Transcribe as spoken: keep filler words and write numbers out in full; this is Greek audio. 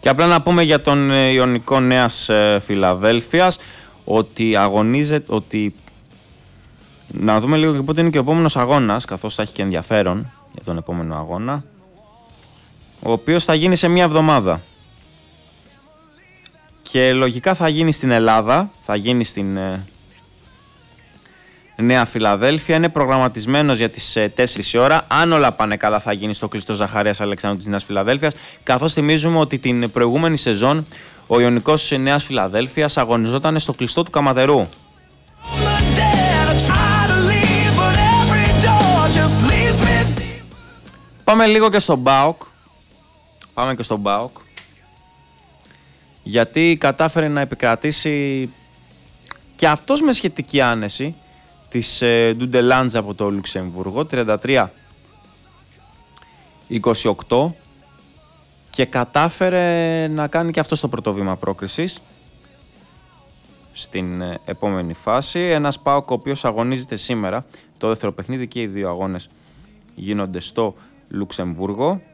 Και απλά να πούμε για τον Ιωνικό Νέας Φιλαδέλφειας ότι αγωνίζεται, ότι να δούμε λίγο και πότε είναι και ο επόμενος αγώνας, καθώς θα έχει και ενδιαφέρον για τον επόμενο αγώνα, ο οποίος θα γίνει σε μία εβδομάδα. Και λογικά θα γίνει στην Ελλάδα, θα γίνει στην ε, Νέα Φιλαδέλφεια. Είναι προγραμματισμένος για τις ε, τέσσερις η ώρα. Αν όλα πάνε καλά θα γίνει στο κλειστό Ζαχαρίας Αλεξάνδρου της Νέας Φιλαδέλφειας. Καθώς θυμίζουμε ότι την προηγούμενη σεζόν ο Ιωνικός Νέας Φιλαδέλφειας αγωνιζόταν στο κλειστό του Καματερού. Πάμε λίγο και στον ΠΑΟΚ. Πάμε και στον ΠΑΟΚ. Γιατί κατάφερε να επικρατήσει και αυτός με σχετική άνεση της ε, Ντουντελάντζα από το Λουξεμβούργο, τριάντα τρία είκοσι οκτώ, και κατάφερε να κάνει και αυτό το πρώτο βήμα πρόκρισης στην ε, επόμενη φάση. Ένας ΠΑΟΚ ο οποίος αγωνίζεται σήμερα το δεύτερο παιχνίδι, και οι δύο αγώνες γίνονται στο Λουξεμβούργο.